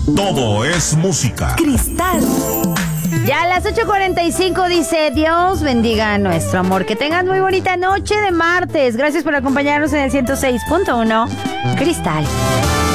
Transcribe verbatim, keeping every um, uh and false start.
Todo es música. Cristal. Ya a las ocho cuarenta y cinco dice: Dios bendiga nuestro amor. Que tengan muy bonita noche de martes. Gracias por acompañarnos en el ciento seis punto uno Cristal.